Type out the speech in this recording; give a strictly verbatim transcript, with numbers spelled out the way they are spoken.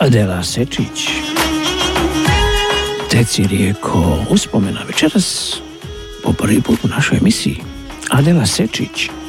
Adela Sečić. Teci rijeko uspomena večeras po prvi put u našoj emisiji. Adela Sečić.